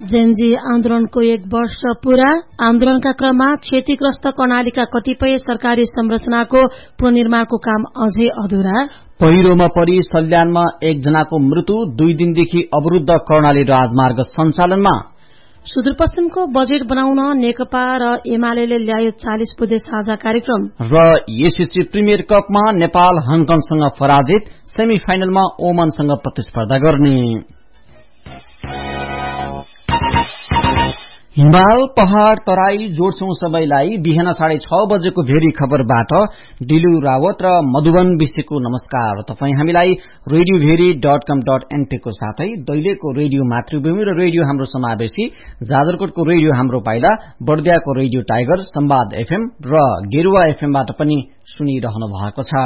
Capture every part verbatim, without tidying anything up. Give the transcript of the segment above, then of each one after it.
Gen Z आन्दोलनको एक वर्ष पूरा। आन्दोलनका क्रममा क्षतिग्रस्त कर्णालीका कतिपय सरकारी संरचनाको पुनर्निर्माणको काम अझै अधुरा। पहिरोमा परि सल्यानमा एकजनाको मृत्यु। दुई दिनदेखि अवरूद्ध कर्णाली राजमार्ग सञ्चालनमा। सुदूरपश्चिमको बजेट बनाउन नेकपा र एमाले ल्यायो चालिस बुधे साझा कार्यक्रम। र एसएससी प्रिमियर कपमा नेपाल हङकङसँग पराजित। सेमी फाइनलमा ओमनसँग प्रतिस्पर्धा गर्ने। हिमाल पहाड़ तराई जोड्छौं सबैलाई। बिहान साढे छ बजेको भेरी खबरबाट डिलु रावत र मधुबन विषयको नमस्कार। तपाई हामीलाई रेडियो भेरी डट कम डट एनपी को साथै दैलेको रेडियो मातृभूमि र रेडियो हाम्रो समावेशी, जाजरकोटको रेडियो हाम्रो पाइला, बर्दियाको रेडियो टाइगर, संवाद एफएम र गेरुवा एफएमबाट पनि सुनिरहनु भएको छ।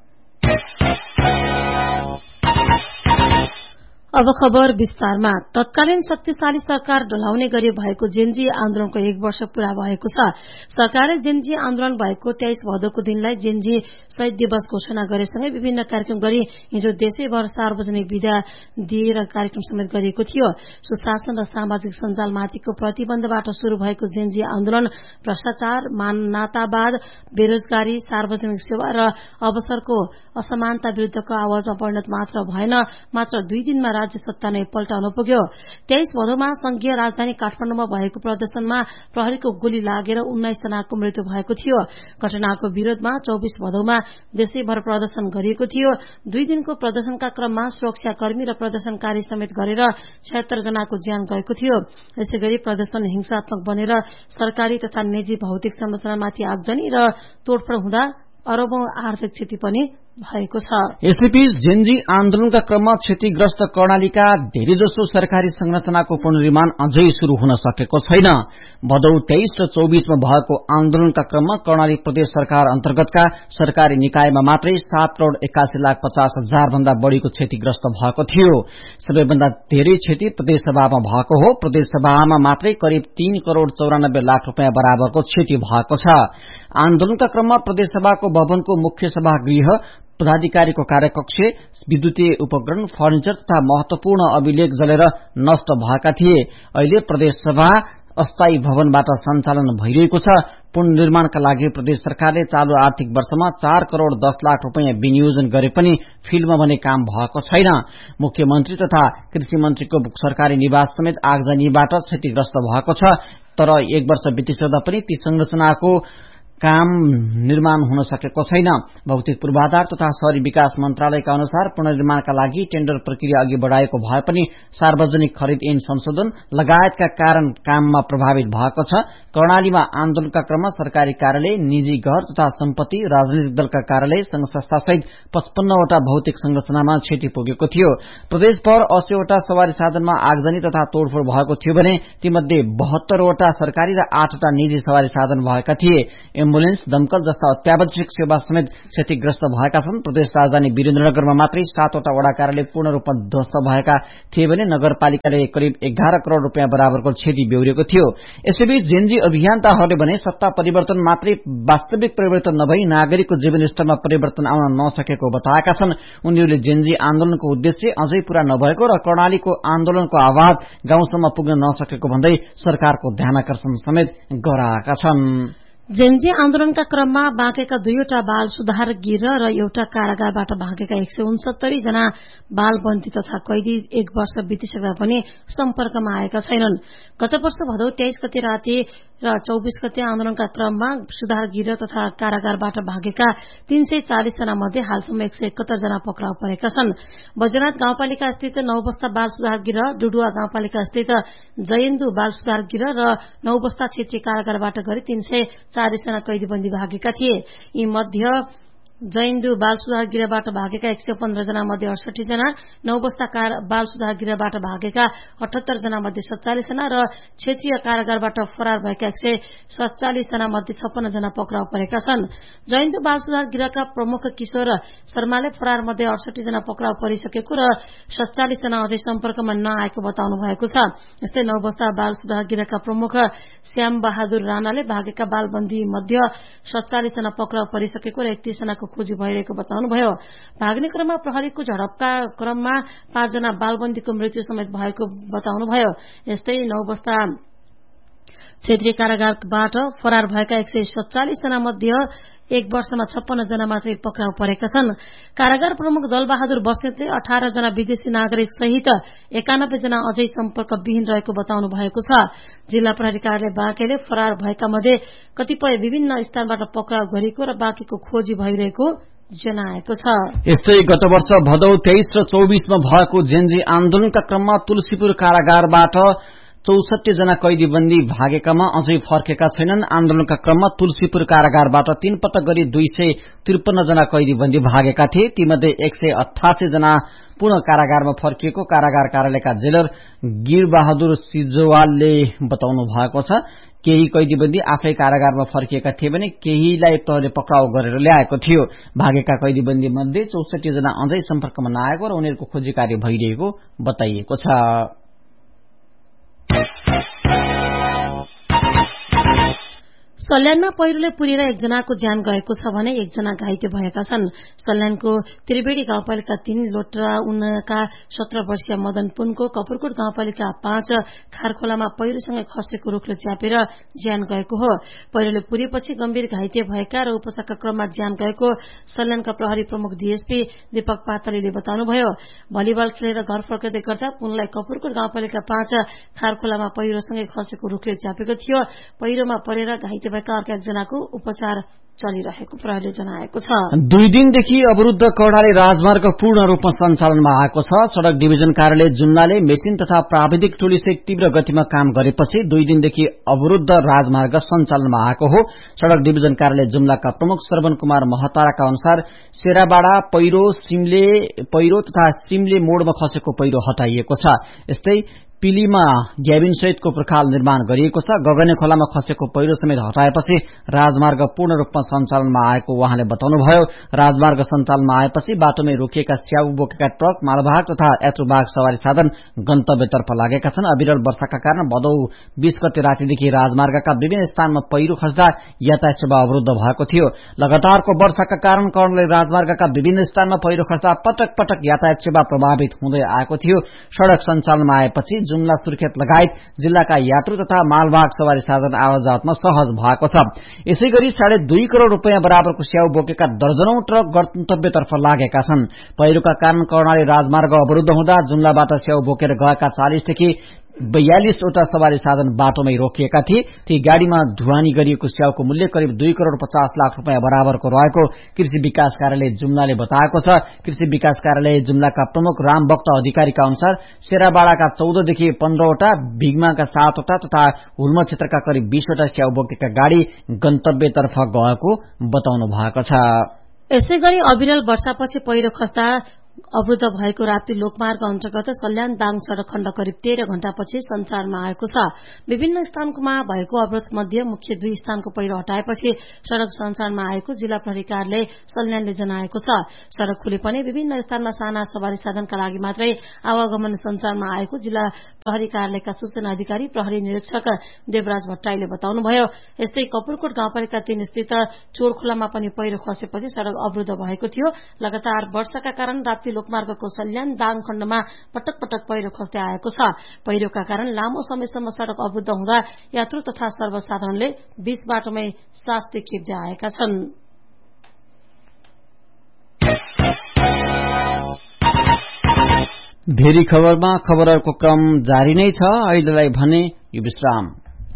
अब खबर विस्तारमा। तत्कालीन शक्तिशाली सरकार ढलाउने गरी भएको जेनजी आन्दोलनको एक वर्ष पूरा भएको छ। सरकारले जेनजी आन्दोलन भएको तेइस भदौको दिनलाई जेनजी शहीद दिवस घोषणा गरेसँगै विभिन्न कार्यक्रम गरी हिजो देशैभर सार्वजनिक विदा दिएर कार्यक्रम समेत गरिएको थियो। सुशासन र सामाजिक सञ्जालमाथिको प्रतिबन्धबाट शुरू भएको जेनजी आन्दोलन भ्रष्टाचार, मानवतावाद, बेरोजगारी, सार्वजनिक सेवा र अवसरको असमानता विरूद्धको आवाजमा परिणत मात्र भएन, मात्र दुई दिनमा राज्य सत्ता नै पल्टाउन पुग्यो। तेइस भदौमा संघीय राजधानी काठमाडौँमा भएको प्रदर्शनमा प्रहरीको गोली लागेर उन्नाइस जनाको मृत्यु भएको थियो। घटनाको विरोधमा चौबिस भदौमा देशैभर प्रदर्शन गरिएको थियो। दुई दिनको प्रदर्शनका क्रममा सुरक्षाकर्मी र प्रदर्शनकारी समेत गरेर छयत्तर जनाको ज्यान गएको थियो। यसैगरी प्रदर्शन हिंसात्मक बनेर सरकारी तथा निजी भौतिक संरचनामाथि आगजनी र तोडफोड हुँदा अरबौं आर्थिक क्षति पनि भएको छ। यसैबीच जेनजी आन्दोलनका क्रममा क्षतिग्रस्त कर्णालीका धेरैजसो सरकारी संरचनाको पुनर्निर्माण अझै शुरू हुन सकेको छैन। भदौ तेइस र चौबीसमा भएको आन्दोलनका क्रममा कर्णाली प्रदेश सरकार अन्तर्गतका सरकारी निकायमा मात्रै सात करोड़ एकासी लाख पचास हजार भन्दा बढ़ीको क्षतिग्रस्त भएको थियो। सबैभन्दा धेरै क्षति प्रदेशसभामा भएको हो। प्रदेशसभामा मात्रै करिब तीन करोड़ चौरानब्बे लाख रूपियाँ बराबरको क्षति भएको छ। आन्दोलनका क्रममा प्रदेशसभाको भवनको मुख्य सभागृह, पदाधिकारीको कार्यकक्ष, विद्युतीय उपकरण, फर्निचर तथा महत्वपूर्ण अभिलेख जलेर नष्ट भएका थिए। अहिले प्रदेशसभा अस्थायी भवनबाट सञ्चालन भइरहेको छ। पुनर्निर्माणका लागि प्रदेश सरकारले चालू आर्थिक वर्षमा चार करोड़ दस लाख रूपियाँ विनियोजन गरे पनि फिल्डमा भने काम भएको छैन। मुख्यमन्त्री तथा कृषि मन्त्रीको सरकारी निवास समेत आगजनीबाट क्षतिग्रस्त भएको छ। तर एक वर्ष बितिसक्दा पनि ती संरचनाको काम निर्माण हुन सकेको छैन। भौतिक पूर्वाधार तथा शहरी विकास मन्त्रालयका अनुसार पुनर्निर्माणका लागि टेन्डर प्रक्रिया अघि बढ़ाएको भए पनि सार्वजनिक खरिद ऐन संशोधन लगायतका कारण काममा प्रभावित भएको छ। कर्णालीमा आन्दोलनका क्रममा सरकारी कार्यालय, निजी घर तथा सम्पत्ति, राजनीतिक दलका कार्यालय, संघ संस्था सहित पचपन्नवटा भौतिक संरचनामा क्षति पुगेको थियो। प्रदेशभर अस्सीवटा सवारी साधनमा आगजनी तथा तोडफोड भएको थियो भने तीमध्ये बहत्तरवटा सरकारी र आठवटा निजी सवारी साधन भएका थिए। एम्बुलेन्स, दमकल जस्ता अत्यावश्यक सेवा समेत क्षतिग्रस्त भएका छन्। प्रदेश राजधानी वीरेन्द्रनगरमा मात्रै सातवटा वडा कार्यालय पूर्ण रूपमा ध्वस्त भएका थिए भने नगरपालिकाले करिब एघार करोड़ रूपियाँ बराबरको क्षति बेहोरेको थियो। यसैबीच जेनजी अभियन्ताहरूले भने सत्ता परिवर्तन मात्रै वास्तविक परिवर्तन नभई नागरिकको जीवनस्तरमा परिवर्तन आउन नसकेको बताएका छन्। उनीहरूले जेनजी आन्दोलनको उद्देश्य अझै पूरा नभएको र कर्णालीको आन्दोलनको आवाज गाउँसम्म पुग्न नसकेको भन्दै सरकारको ध्यानाकर्षण समेत गराएका छन्। जेनजी आन्दोलनका क्रममा बाँकेका दुईवटा बाल सुधार गृह र एउटा कारागारबाट भागेका एक सय उनसत्तरी जना बाल बन्दी तथा कैदी एक वर्ष बितिसक्दा पनि सम्पर्कमा आएका छैनन्। गत वर्ष भदौ तेइस गते राति र चौबीस गते आन्दोलनका क्रममा सुधार गृह तथा कारागारबाट भागेका तीन सय चालिस जना मध्ये हालसम्म एक सय एकहत्तर जना पक्राउ परेका छन्। बैजनाथ गाउँपालिका स्थित नौबस्ता बाल सुधार गृह, डुडुवा गाउँपालिका स्थित जयेन्दु बाल सुधार गृह र नौबस्ता क्षेत्रीय कारागारबाट गरी तीन सय चालिस जना कैदीबन्दी भागेका थिए। यी मध्ये जयेन्दु बाल सुधार गृहबाट भागेका एक सय पन्ध्र जना मध्ये अडसठी जना, नौबस्ता बाल सुधार गृहबाट भागेका अठहत्तर जना मध्ये सत्तालिस जना र क्षेत्रीय कारागारबाट फरार भएका एक सय सत्तालिस जना मध्ये छप्पन्न जना पक्राउ परेका छन्। जयेन्दु बाल सुधार गृहका प्रमुख किशोर शर्माले फरार मध्ये अडसठी जना पक्राउ परिसकेको र सत्तालिस जना अझै सम्पर्कमा नआएको बताउनु भएको छ। यस्तै नौबस्ता बाल सुधार गृहका प्रमुख श्याम बहादुर राणाले भागेका बालबन्दी मध्ये सत्तालिस जना पक्राउ परिसकेको र एकतीस जनाको जनाको खोजी भइरहेको बताउनुभयो। भाग्ने क्रममा प्रहरीको झडपका क्रममा पाँचजना बालबन्दीको मृत्यु समेत भएको बताउनुभयो। यस्तै नौ बस्ता क्षेत्रीय कारागारबाट फरार भएका एक सय सत्तालिस जना मध्ये एक वर्षमा छप्पन्न जना मात्रै पक्राउ परेका छन्। कारागार प्रमुख दलबहादुर बस्नेतले अठार जना विदेशी नागरिक सहित एकानब्बे जना अझै सम्पर्कविहीन रहेको बताउनु भएको छ। जिल्ला प्रहरी कार्यालय बाँकेले फरार भएका मध्ये कतिपय विभिन्न स्थानबाट पक्राउ गरेको र बाँकीको खोजी भइरहेको जनाएको छ। यस्तै गत वर्ष भदौ तेइस र चौबीसमा भएको जेनजी आन्दोलनका क्रममा तुलसीपुर कारागारबाट चौसठी जना कैदीबन्दी भागेकामा अझै फर्केका छैनन्। आन्दोलनका क्रममा तुलसीपुर कारागारबाट तीन पटक गरी दुई सय त्रिपन्न जना कैदीबन्दी भागेका थिए। तीमध्ये एक सय अठासी जना पुनः कारागारमा फर्किएको कारागार कार्यालयका जेलर गिरबहादुर सिजवालले बताउनु भएको छ। केही कैदीबन्दी आफै कारागारमा फर्किएका थिए भने केहीलाई प्रहरीले पक्राउ गरेर ल्याएको थियो। भागेका कैदीबन्दी मध्ये चौसठी जना अझै सम्पर्कमा नआएको र उनीहरूको खोजी कार्य भइरहेको बताइएको छ। सल्यानमा पहिरोले पुरेर एकजनाको ज्यान गएको छ भने एकजना घाइते भएका छन्। सल्यानको त्रिवेणी गाउँपालिका तीन लोट्रा उनका सत्र वर्षीय मदन पुनको कपुरकोट गाउँपालिका पाँच खारखोलामा पहिरोसँगै खसेको रुखले च्यापेर ज्यान गएको हो। पहिरोले पुरेपछि गम्भीर घाइते भएका र उपचारका क्रममा ज्यान गएको सल्यानका प्रहरी प्रमुख डीएसपी दीपक पातलीले बताउनुभयो। भलिबल खेलेर घर फर्कदै गर्दा पुनलाई कपुरकोट गाउँपालिका पाँच खारखोलामा पहिरोसँगै खसेको रुखले च्यापेको थियो। पहिरोमा परेर घाइते भएका अर्का एकजनाको उपचार चलिरहेको प्रहरीले जनाएको छ। दुई दिनदेखि अवरुद्ध कर्णाली राजमार्ग पूर्ण रूपमा सञ्चालनमा आएको छ। सड़क डिभिजन कार्यालय जुम्लाले मेसिन तथा प्राविधिक टोलीसहित तीव्र गतिमा काम गरेपछि दुई दिनदेखि अवरुद्ध राजमार्ग सञ्चालनमा आएको हो। सड़क डिभिजन कार्यालय जुम्लाका प्रमुख श्रवण कुमार महताराका अनुसार शेराबाड़ा पहिरो सिमले पहिरो तथा सिमले मोडमा खसेको पहिरो हटाइएको छ। यस्तै पिलीमा ग्याबिन सहितको प्रखाल निर्माण गरिएको छ। गगने खोलामा खसेको पहिरो समेत हटाएपछि राजमार्ग पूर्ण रूपमा सञ्चालनमा आएको उहाँले बताउनुभयो। राजमार्ग सञ्चालनमा आएपछि बाटोमै रोकिएका स्याउ बोकेका ट्रक, मालवाहक तथा यात्रुवाहक सवारी साधन गन्तव्यतर्फ लागेका छन्। अविरल वर्षाका कारण भदौ बीस गते रातिदेखि राजमार्गका विभिन्न स्थानमा पहिरो खस्दा यातायात सेवा अवरुद्ध भएको थियो। लगातारको वर्षाका कारण कर्णाली राजमार्गका विभिन्न स्थानमा पहिरो खस्दा पटक पटक यातायात सेवा प्रभावित हुँदै आएको थियो। सड़क सञ्चालनमा आएपछि जुम्ला सुर्खेत लगायत जिल्लाका यात्रु तथा मालवाहक सवारी साधन आवाजावतमा सहज भएको छ। यसैगरी साढे दुई करोड़ रूपियाँ बराबरको स्याउ बोकेका दर्जनौं ट्रक गन्तव्यतर्फ लागेका छन्। पहिरोका कारण कर्णाली राजमार्ग अवरुद्ध हुँदा जुम्लाबाट स्याउ बोकेर गएका चालिसदेखि बयालीसवटा सवारी साधन बाटोमै रोकिएका थिए। ती गाड़ीमा ढुवानी गरिएको स्याउको मूल्य करिब दुई करोड़ पचास लाख रूपियाँ बराबरको रहेको कृषि विकास कार्यालय जुम्लाले बताएको छ। कृषि विकास कार्यालय जुम्लाका प्रमुख रामभक्त अधिकारीका अनुसार शेराबाड़ाका चौधदेखि पन्ध्रवटा, भिगमाका सातवटा तथा हुल्म क्षेत्रका करिब बीसवटा स्याउ बोकेका गाड़ी गन्तव्यतर्फ गएको बताउनु भएको छ। यसैगरी अविरल वर्षापछि पहिरो खस्दा अवरुद्ध भएको राप्ती लोकमार्ग अन्तर्गत सल्यान दाङ सड़क खण्ड करिब तेह्र घण्टापछि सञ्चारमा आएको छ। विभिन्न स्थानमा भएको अवरोध मध्ये मुख्य दुई स्थानको पहिरो हटाएपछि सड़क सञ्चारमा आएको जिल्ला प्रहरी कार्यालय सल्यानले जनाएको छ। सड़क खुले पनि विभिन्न स्थानमा साना सवारी साधनका लागि मात्रै आवागमन सञ्चारमा आएको जिल्ला प्रहरी कार्यालयका सूचना अधिकारी प्रहरी निरीक्षक देवराज भट्टराईले बताउनुभयो। यस्तै कपुरकोट गाउँपालिका तीन स्थित चोरखोलामा पनि पहिरो खसेपछि सड़क अवरुद्ध भएको थियो। लगातार वर्षाका कारण लोकमार्गको सल्यान दाङ खण्डमा पटक पटक पहिरो खस्दै आएको छ। पहिरोका कारण लामो समयसम्म सड़क अवरुद्ध हुँदा यात्रु तथा सर्वसाधारणले बीच बाटोमै शास्ति खिप्दै आएका छन्। भेरी खबरमा खबरहरूको क्रम जारी नै छ। अहिलेलाई भने यो विश्राम।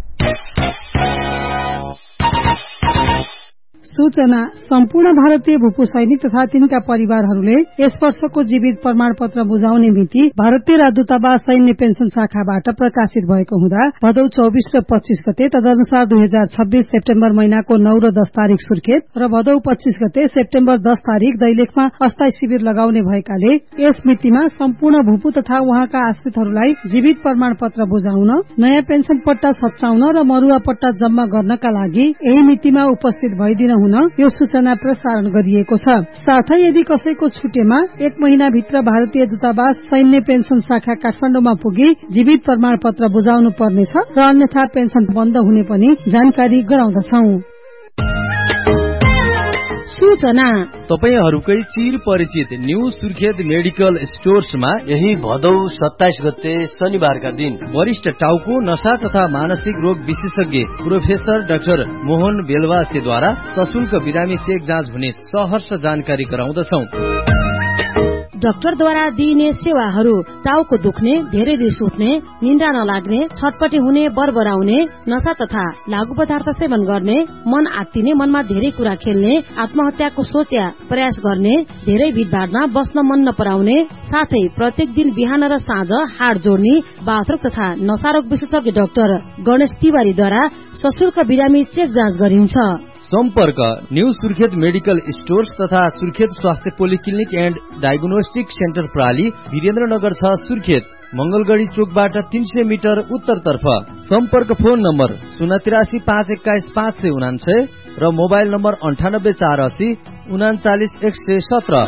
सूचना। सम्पूर्ण भारतीय भूपू सैनिक तथा तिनका परिवारहरूले यस वर्षको जीवित प्रमाण पत्र बुझाउने मिति भारतीय राजदूतावास सैन्य पेन्सन शाखाबाट प्रकाशित भएको हुँदा भदौ चौबीस र पच्चीस गते तदनुसार दुई हजार छब्बीस सेप्टेम्बर महिनाको नौ र दस तारीक सुर्खेत र भदौ पच्चीस गते सेप्टेम्बर दस तारीक दैलेखमा अस्थायी शिविर लगाउने भएकाले यस मितिमा सम्पूर्ण भूपू तथा उहाँका आश्रितहरूलाई जीवित प्रमाण पत्र बुझाउन, नयाँ पेन्सन पट्टा सच्याउन र मरुवा पट्टा जम्मा गर्नका लागि यही मितिमा उपस्थित भइदिन हुन यो सूचना प्रसारण गरिएको छ। साथै यदि कसैको छुटेमा एक महिना भित्र भारतीय दूतावास सैन्य पेन्सन शाखा काठमाडौँमा पुगी जीवित प्रमाण पत्र बुझाउनु पर्नेछ र अन्यथा पेन्सन बन्द हुने पनि जानकारी गराउँदछौं। सूचना तपाईहरूकै चिर परिचित न्यू सुर्खेत मेडिकल स्टोर्समा यही भदौ सत्ताइस गते शनिबारका दिन वरिष्ठ टाउको नशा तथा मानसिक रोग विशेषज्ञ प्रोफेसर डाक्टर मोहन बेलवासेद्वारा सशुल्क बिरामी चेक जाँच हुने सहर्ष जानकारी गराउँदछौ। डाक्टरद्वारा दिइने सेवाहरू टाउको दुख्ने, धेरै रिस उठ्ने, निन्द्रा नलाग्ने, छटपटी हुने, बरबराउने, नशा तथा लागू पदार्थ सेवन गर्ने, मन आत्तिने, मनमा धेरै कुरा खेल्ने, आत्महत्याको सोच या प्रयास गर्ने, धेरै भिडभाडमा बस्न मन नपराउने, साथै प्रत्येक दिन बिहान र साँझ हाड जोड्ने, बाथरोग तथा नशारोग विशेषज्ञ डाक्टर गणेश तिवारीद्वारा सशुल्क बिरामी चेक जाँच गरिन्छ। सम्पर्क न्यू सुर्खेत मेडिकल स्टोर्स तथा सुर्खेत स्वास्थ्य polyclinic and diagnostic centre प्राली, Birendranagar छ सुर्खेत, मंगलगढ़ी चोकबाट तीन सय मिटर उत्तरतर्फ। सम्पर्क फोन नम्बर शून्य तिरासी पाँच एक्काइस पाँच सय उनान्सय र मोबाइल नम्बर अन्ठानब्बे चार असी उनाचालिस एक सय सत्र।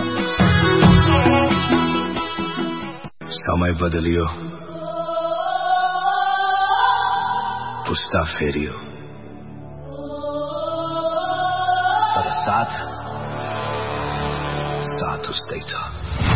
समय बदलियो, पुस्ता फेरियो, तर साथ साथ उस्तै छ।